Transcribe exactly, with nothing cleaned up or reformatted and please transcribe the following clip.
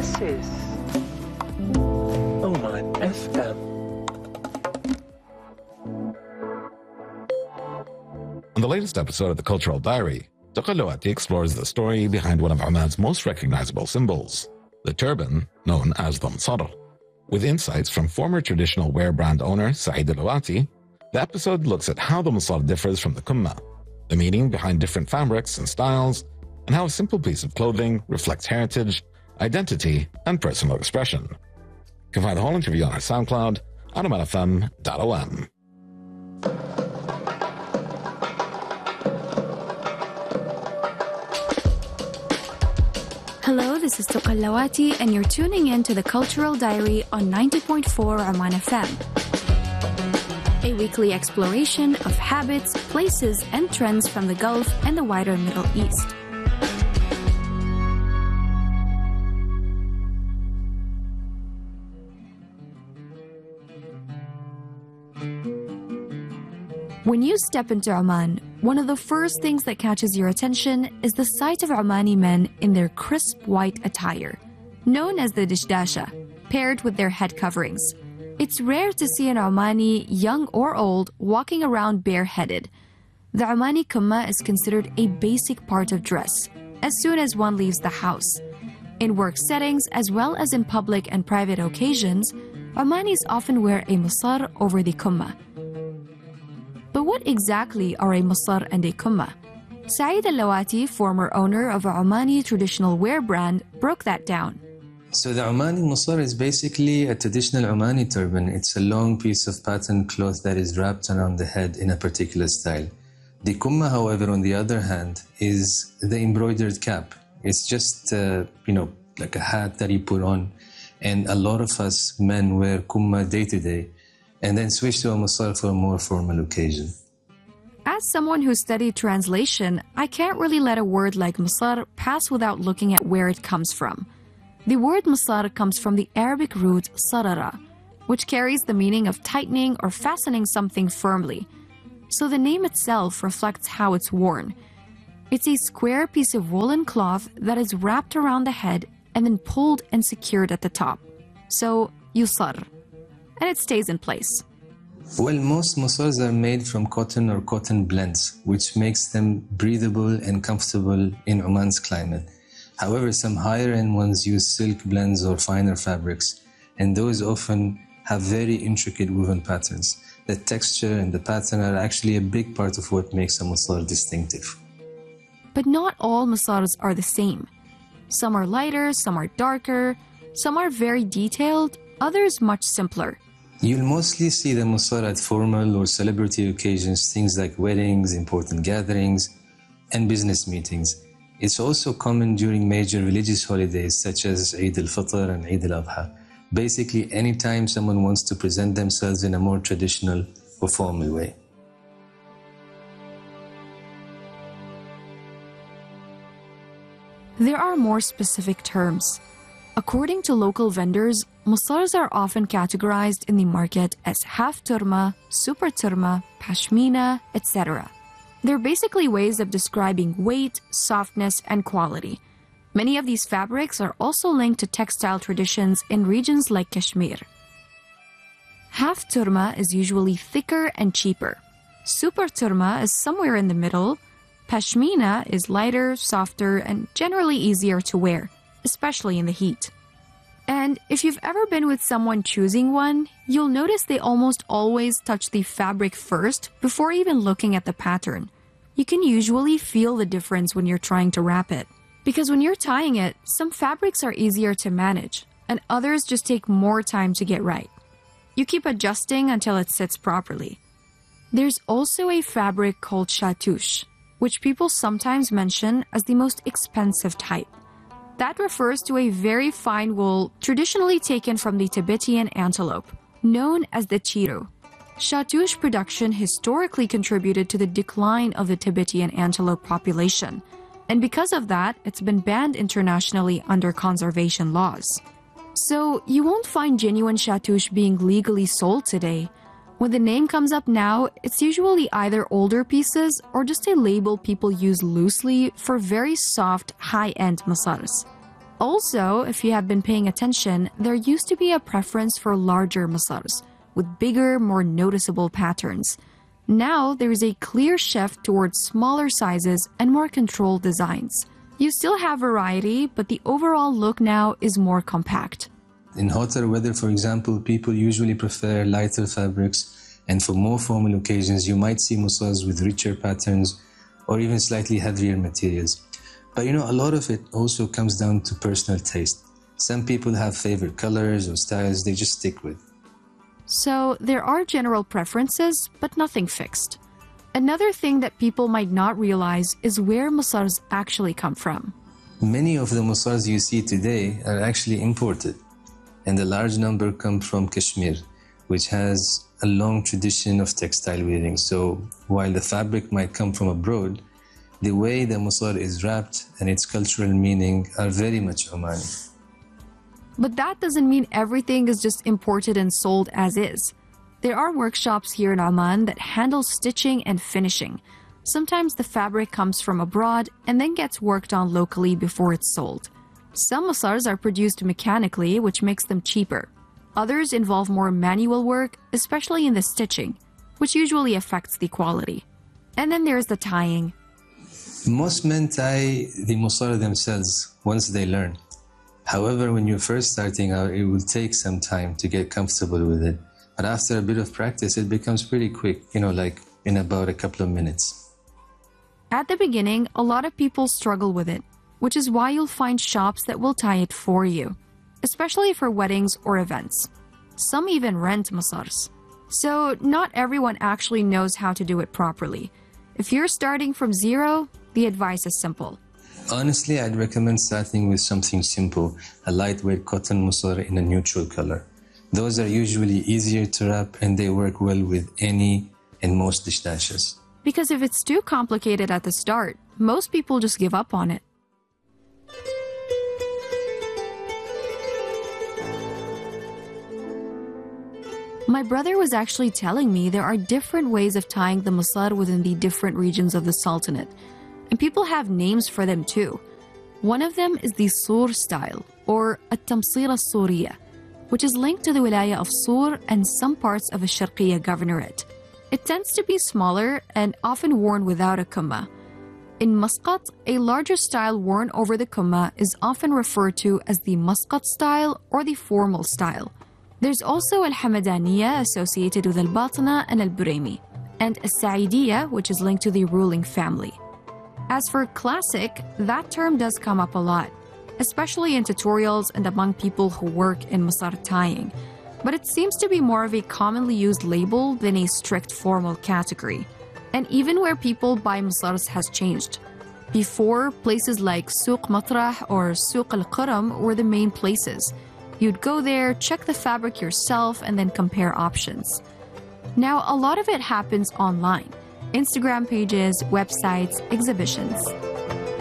This is Oman F M. On the latest episode of The Cultural Diary, Tuqa Lawati explores the story behind one of Oman's most recognizable symbols, the turban known as the Msar. With insights from former traditional wear brand owner Saeed Lawati, the episode looks at how the Msar differs from the Kumma, the meaning behind different fabrics and styles, and how a simple piece of clothing reflects heritage, identity, and personal expression. You can find the whole interview on our SoundCloud at oman f m dot o m. Hello, this is Tuqa Lawati, and you're tuning in to The Cultural Diary on ninety point four Oman F M. A weekly exploration of habits, places, and trends from the Gulf and the wider Middle East. When you step into Oman, one of the first things that catches your attention is the sight of Omani men in their crisp white attire, known as the dishdasha, paired with their head coverings. It's rare to see an Omani, young or old, walking around bareheaded. The Omani kumma is considered a basic part of dress as soon as one leaves the house. In work settings, as well as in public and private occasions, Omanis often wear a msar over the kumma. But what exactly are a msar and a kumma? Saeed Al-Lawati, former owner of a Omani traditional wear brand, broke that down. So the Omani msar is basically a traditional Omani turban. It's a long piece of patterned cloth that is wrapped around the head in a particular style. The kumma, however, on the other hand, is the embroidered cap. It's just, uh, you know, like a hat that you put on. And a lot of us men wear kumma day to day, and then switch to a msar for a more formal occasion. As someone who studied translation, I can't really let a word like msar pass without looking at where it comes from. The word msar comes from the Arabic root sarara, which carries the meaning of tightening or fastening something firmly. So the name itself reflects how it's worn. It's a square piece of woolen cloth that is wrapped around the head and then pulled and secured at the top. So, yusar. And it stays in place. Well, most msars are made from cotton or cotton blends, which makes them breathable and comfortable in Oman's climate. However, some higher-end ones use silk blends or finer fabrics, and those often have very intricate woven patterns. The texture and the pattern are actually a big part of what makes a msar distinctive. But not all msars are the same. Some are lighter, some are darker, some are very detailed, others much simpler. You'll mostly see the msar at formal or celebrity occasions, things like weddings, important gatherings, and business meetings. It's also common during major religious holidays such as Eid al-Fitr and Eid al-Adha. Basically, anytime someone wants to present themselves in a more traditional or formal way. There are more specific terms. According to local vendors, msars are often categorized in the market as half turma, super turma, pashmina, et cetera. They're basically ways of describing weight, softness, and quality. Many of these fabrics are also linked to textile traditions in regions like Kashmir. Half turma is usually thicker and cheaper. Super turma is somewhere in the middle. Pashmina is lighter, softer, and generally easier to wear, especially in the heat. And if you've ever been with someone choosing one, you'll notice they almost always touch the fabric first before even looking at the pattern. You can usually feel the difference when you're trying to wrap it. Because when you're tying it, some fabrics are easier to manage, and others just take more time to get right. You keep adjusting until it sits properly. There's also a fabric called chatouche, which people sometimes mention as the most expensive type. That refers to a very fine wool traditionally taken from the Tibetan antelope, known as the chiru. Chatouche production historically contributed to the decline of the Tibetan antelope population, and because of that, it's been banned internationally under conservation laws. So you won't find genuine chatouche being legally sold today. When the name comes up now, it's usually either older pieces or just a label people use loosely for very soft, high-end msars. Also, if you have been paying attention, there used to be a preference for larger masars with bigger, more noticeable patterns. Now, there is a clear shift towards smaller sizes and more controlled designs. You still have variety, but the overall look now is more compact. In hotter weather, for example, people usually prefer lighter fabrics, and for more formal occasions, you might see musars with richer patterns or even slightly heavier materials. But you know, a lot of it also comes down to personal taste. Some people have favorite colors or styles they just stick with. So there are general preferences, but nothing fixed. Another thing that people might not realize is where musars actually come from. Many of the musars you see today are actually imported, and a large number come from Kashmir, which has a long tradition of textile weaving. So while the fabric might come from abroad, the way the musar is wrapped and its cultural meaning are very much Omani. But that doesn't mean everything is just imported and sold as is. There are workshops here in Oman that handle stitching and finishing. Sometimes the fabric comes from abroad and then gets worked on locally before it's sold. Some musars are produced mechanically, which makes them cheaper. Others involve more manual work, especially in the stitching, which usually affects the quality. And then there's the tying. Most men tie the musar themselves once they learn. However, when you're first starting out, it will take some time to get comfortable with it. But after a bit of practice, it becomes pretty quick, you know, like in about a couple of minutes. At the beginning, a lot of people struggle with it, which is why you'll find shops that will tie it for you, especially for weddings or events. Some even rent musars. So not everyone actually knows how to do it properly. If you're starting from zero, the advice is simple. Honestly, I'd recommend starting with something simple, a lightweight cotton musar in a neutral color. Those are usually easier to wrap and they work well with any and most dish dashes. Because if it's too complicated at the start, most people just give up on it. My brother was actually telling me there are different ways of tying the musar within the different regions of the Sultanate. And people have names for them too. One of them is the Sur style, or At-Tamsil Al-Suriya, which is linked to the wilaya of Sur and some parts of a Sharqiya governorate. It tends to be smaller and often worn without a kumma. In Muscat, a larger style worn over the kumma is often referred to as the Muscat style or the formal style. There's also Al-Hamadaniya associated with Al-Batna and Al-Buraymi, and Al-Sa'idiyya, which is linked to the ruling family. As for classic, that term does come up a lot, especially in tutorials and among people who work in musar tying. But it seems to be more of a commonly used label than a strict formal category. And even where people buy musars has changed. Before, places like Souq Matrah or Souq Al-Quram were the main places. You'd go there, check the fabric yourself, and then compare options. Now, a lot of it happens online. Instagram pages, websites, exhibitions.